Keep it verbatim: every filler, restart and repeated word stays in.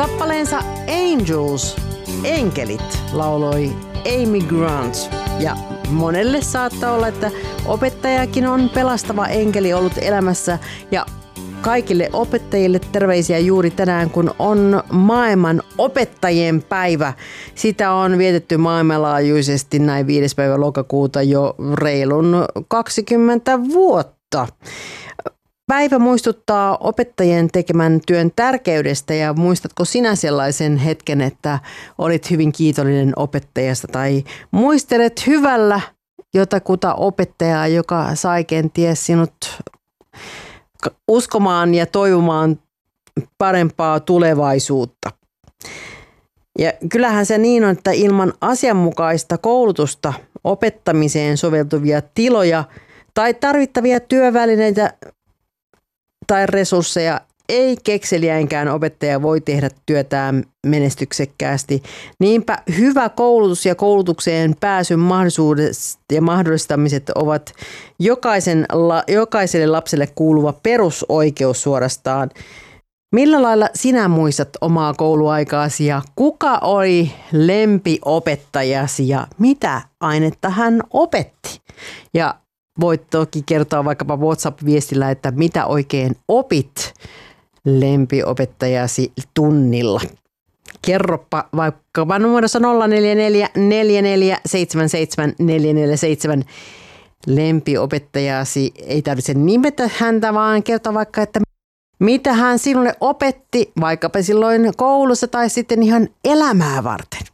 Kappaleensa Angels, enkelit, lauloi Amy Grant. Ja monelle saattaa olla, että opettajakin on pelastava enkeli ollut elämässä. Ja kaikille opettajille terveisiä juuri tänään, kun on maailman opettajien päivä. Sitä on vietetty maailmanlaajuisesti näin viides päivä lokakuuta jo reilun kaksikymmentä vuotta. Päivä muistuttaa opettajien tekemän työn tärkeydestä ja muistatko sinä sellaisen hetken, että olit hyvin kiitollinen opettajasta tai muistelet hyvällä jotakuta opettajaa, joka sai kenties sinut uskomaan ja toivomaan parempaa tulevaisuutta. Ja kyllähän se niin on, että ilman asianmukaista koulutusta, opettamiseen soveltuvia tiloja tai tarvittavia työvälineitä tai resursseja ei kekseliäinkään opettaja voi tehdä työtään menestyksekkäästi. Niinpä hyvä koulutus ja koulutukseen pääsyn mahdollisuudet ja mahdollistamiset ovat jokaisen, jokaiselle lapselle kuuluva perusoikeus suorastaan. Millä lailla sinä muistat omaa kouluaikaasi ja kuka oli lempiopettajasi ja mitä ainetta hän opetti? Ja voit toki kertoa vaikkapa WhatsApp-viestillä, että mitä oikein opit lempiopettajasi tunnilla. Kerropa vaikkapa numerossa nolla neljä neljä neljä neljä seitsemän seitsemän neljä neljä seitsemän lempiopettajasi. Ei tarvitse nimetä häntä, vaan kertoa vaikka, että mitä hän sinulle opetti, vaikkapa silloin koulussa tai sitten ihan elämää varten.